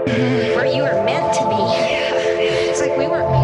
where you were meant to be. It's like we weren't